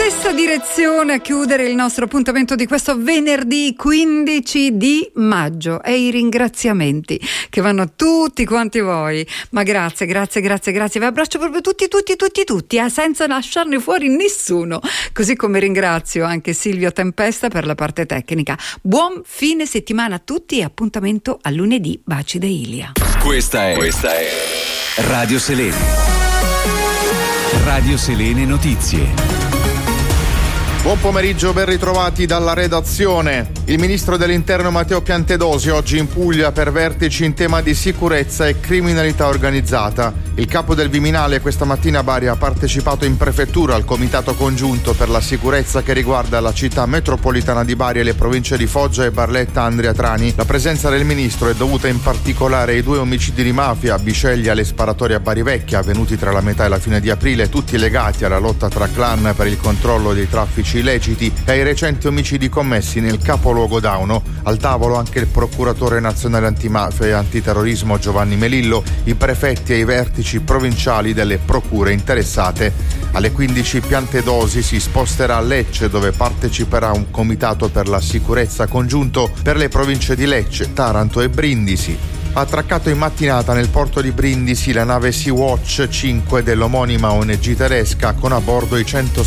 stessa direzione a chiudere il nostro appuntamento di questo venerdì 15 di maggio, e i ringraziamenti che vanno a tutti quanti voi, ma grazie, vi abbraccio proprio tutti, senza lasciarne fuori nessuno, così come ringrazio anche Silvio Tempesta per la parte tecnica. Buon fine settimana a tutti e appuntamento a lunedì. Baci da Ilia. Questa è Radio Selene. Radio Selene Notizie. Buon pomeriggio, ben ritrovati dalla redazione. Il ministro dell'Interno Matteo Piantedosi oggi in Puglia per vertici in tema di sicurezza e criminalità organizzata. Il capo del Viminale questa mattina a Bari ha partecipato in prefettura al comitato congiunto per la sicurezza che riguarda la città metropolitana di Bari e le province di Foggia e Barletta Andria Trani. La presenza del ministro è dovuta in particolare ai 2 omicidi di mafia a Bisceglie e alle sparatorie a Bari Vecchia avvenuti tra la metà e la fine di aprile, tutti legati alla lotta tra clan per il controllo dei traffici illeciti e ai recenti omicidi commessi nel capoluogo Dauno. Al tavolo anche il procuratore nazionale antimafia e antiterrorismo Giovanni Melillo, i prefetti e i vertici provinciali delle procure interessate. Alle 15 Piantedosi si sposterà a Lecce, dove parteciperà un comitato per la sicurezza congiunto per le province di Lecce, Taranto e Brindisi. Ha attraccato in mattinata nel porto di Brindisi la nave Sea-Watch 5 dell'omonima ONG tedesca, con a bordo i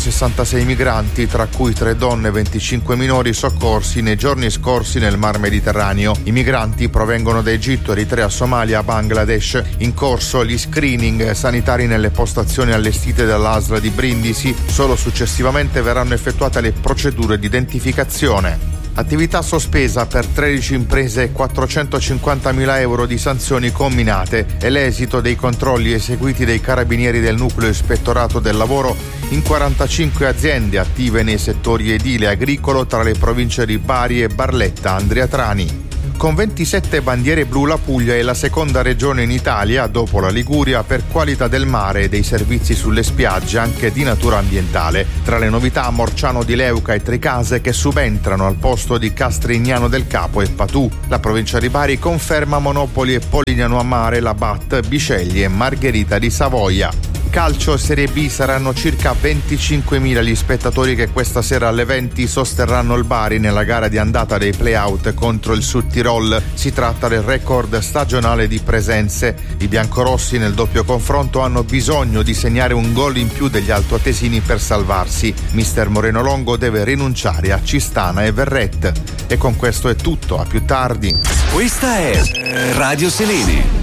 166 migranti, tra cui 3 donne e 25 minori soccorsi nei giorni scorsi nel Mar Mediterraneo. I migranti provengono da Egitto, Eritrea, Somalia, Bangladesh. In corso gli screening sanitari nelle postazioni allestite dall'ASL di Brindisi. Solo successivamente verranno effettuate le procedure di identificazione. Attività sospesa per 13 imprese e 450.000 euro di sanzioni comminate. È l'esito dei controlli eseguiti dai carabinieri del nucleo ispettorato del lavoro in 45 aziende attive nei settori edile e agricolo tra le province di Bari e Barletta Andria Trani. Con 27 bandiere blu la Puglia è la seconda regione in Italia, dopo la Liguria, per qualità del mare e dei servizi sulle spiagge anche di natura ambientale. Tra le novità Morciano di Leuca e Tricase che subentrano al posto di Castrignano del Capo e Patù. La provincia di Bari conferma Monopoli e Polignano a Mare, Labat, Bisceglie e Margherita di Savoia. Calcio Serie B, saranno circa 25.000 gli spettatori che questa sera alle 20 sosterranno il Bari nella gara di andata dei play-out contro il Sud Tirol. Si tratta del record stagionale di presenze. I biancorossi nel doppio confronto hanno bisogno di segnare un gol in più degli altoatesini per salvarsi. Mister Moreno Longo deve rinunciare a Cistana e Verret. E con questo è tutto, a più tardi. Questa è Radio Selene.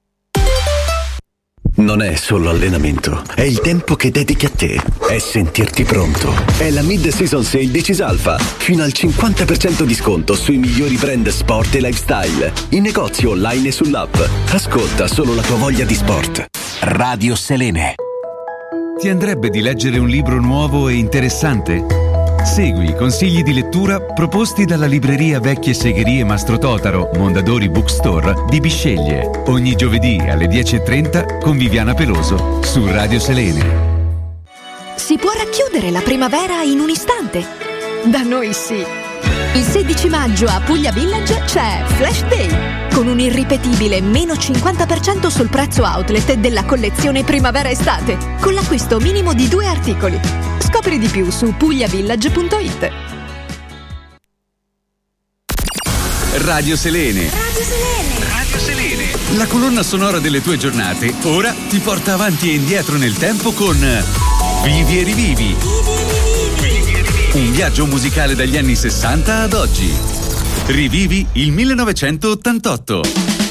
Non è solo allenamento, è il tempo che dedichi a te, è sentirti pronto. È la Mid-Season Sale di Cisalfa, fino al 50% di sconto sui migliori brand sport e lifestyle, in negozio online e sull'app. Ascolta solo la tua voglia di sport. Radio Selene. Ti andrebbe di leggere un libro nuovo e interessante? Segui i consigli di lettura proposti dalla libreria Vecchie Segherie Mastro Totaro, Mondadori Bookstore di Bisceglie. Ogni giovedì alle 10:30 con Viviana Peloso su Radio Selene. Si può racchiudere la primavera in un istante? Da noi sì. Il 16 maggio a Puglia Village c'è Flash Day, con un irripetibile meno 50% sul prezzo outlet della collezione primavera-estate, con l'acquisto minimo di 2 articoli. Scopri di più su pugliavillage.it. Radio Selene. Radio Selene. Radio Selene. La colonna sonora delle tue giornate ora ti porta avanti e indietro nel tempo con Vivi e rivivi. Un viaggio musicale dagli anni 60 ad oggi. Rivivi il 1988.